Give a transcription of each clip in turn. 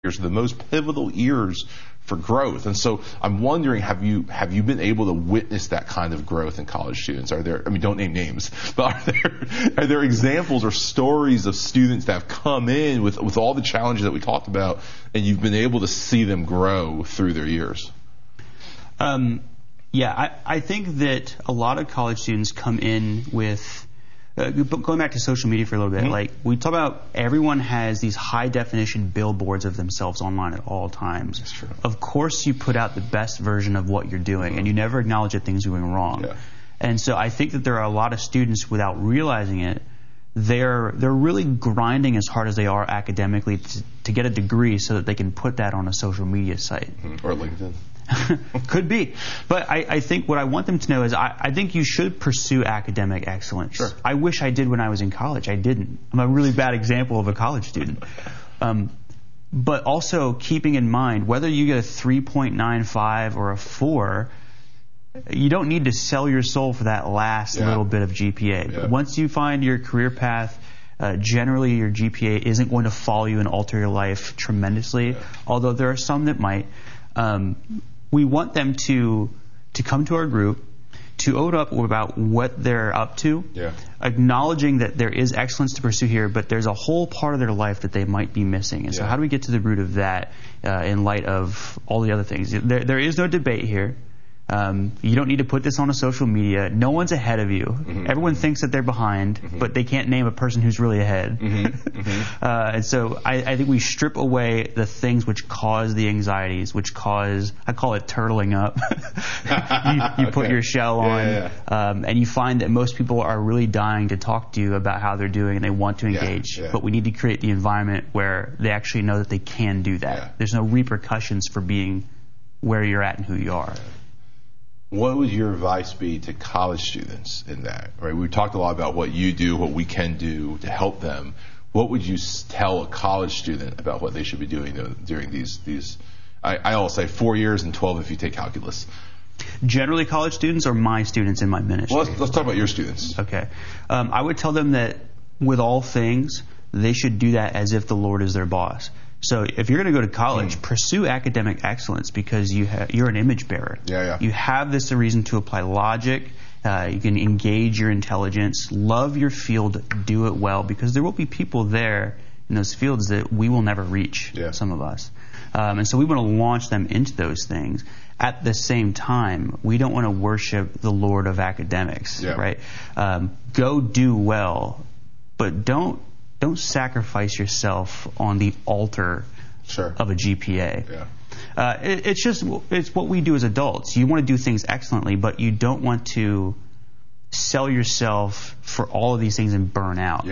years are the most pivotal years for growth. And so I'm wondering, have you been able to witness that kind of growth in college students? Are there, I mean, don't name names, but are there examples or stories of students that have come in with all the challenges that we talked about, and you've been able to see them grow through their years? Yeah, I think that a lot of college students come in with, going back to social media for a little bit, like we talk about, everyone has these high definition billboards of themselves online at all times. That's true. Of course you put out the best version of what you're doing, and you never acknowledge that things are going wrong. Yeah. And so I think that there are a lot of students, without realizing it, they're really grinding as hard as they are academically to get a degree so that they can put that on a social media site. Or LinkedIn. Could be. But I think what I want them to know is I think you should pursue academic excellence. Sure. I wish I did when I was in college. I didn't. I'm a really bad example of a college student. But also keeping in mind, whether you get a 3.95 or a 4, you don't need to sell your soul for that last little bit of GPA. Yeah. Once you find your career path, generally your GPA isn't going to follow you and alter your life tremendously, although there are some that might. We want them to come to our group, to open up about what they're up to, acknowledging that there is excellence to pursue here, but there's a whole part of their life that they might be missing. And so how do we get to the root of that in light of all the other things? There is no debate here. You don't need to put this on a social media. No one's ahead of you. Everyone thinks that they're behind, but they can't name a person who's really ahead. And so I think we strip away the things which cause the anxieties, which cause, I call it turtling up. You put your shell on, and you find that most people are really dying to talk to you about how they're doing, and they want to engage. But we need to create the environment where they actually know that they can do that. There's no repercussions for being where you're at and who you are. What would your advice be to college students in that? Right, we've talked a lot about what you do, what we can do to help them. What would you tell a college student about what they should be doing during these? I always say 4 years and 12 if you take calculus. Generally, college students or my students in my ministry? Well, let's talk about your students. Okay, I would tell them that with all things, they should do that as if the Lord is their boss. So if you're going to go to college, pursue academic excellence because you're an image bearer. You have this a reason to apply logic. You can engage your intelligence. Love your field. Do it well, because there will be people there in those fields that we will never reach, some of us. And so we want to launch them into those things. At the same time, we don't want to worship the Lord of academics, right? Go do well, but don't sacrifice yourself on the altar of a GPA. It's what we do as adults. You want to do things excellently, but you don't want to sell yourself for all of these things and burn out.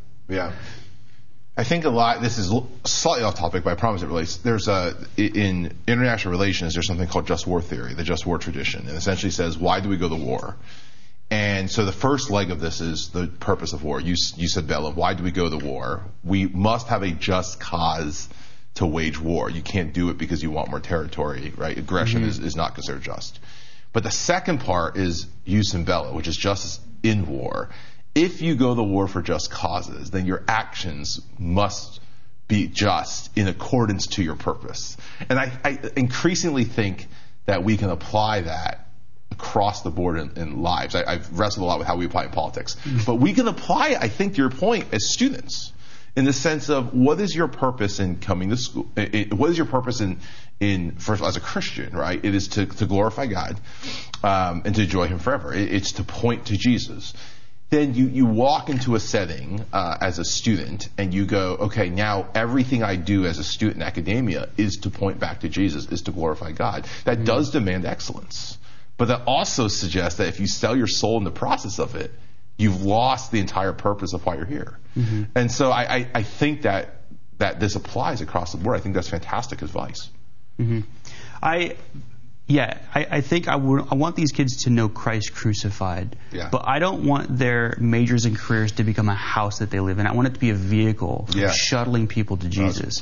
I think a lot, this is slightly off topic, but I promise it relates. There's in international relations, there's something called just war theory, the just war tradition. It essentially says, why do we go to war? And so the first leg of this is the purpose of war. You said, Bella, why do we go to war? We must have a just cause to wage war. You can't do it because you want more territory, right? Aggression is not considered just. But the second part is jus in bello, which is justice in war. If you go to war for just causes, then your actions must be just in accordance to your purpose. And I increasingly think that we can apply that across the board in lives. I've wrestled a lot with how we apply in politics. But we can apply it, I think, to your point, as students, in the sense of what is your purpose in coming to school? What is your purpose in first of all, as a Christian, right? It is to glorify God and to enjoy Him forever. It's to point to Jesus. Then you walk into a setting as a student and you go, okay, now everything I do as a student in academia is to point back to Jesus, is to glorify God. That does demand excellence. But that also suggests that if you sell your soul in the process of it, you've lost the entire purpose of why you're here. And so I think that this applies across the board. I think that's fantastic advice. I think I want these kids to know Christ crucified. But I don't want their majors and careers to become a house that they live in. I want it to be a vehicle for shuttling people to Jesus.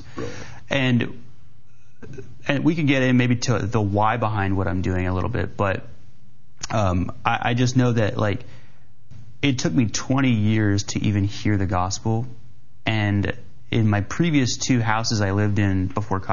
And we can get in maybe to the why behind what I'm doing a little bit, but I just know that, like, it took me 20 years to even hear the gospel, and in my previous 2 houses I lived in before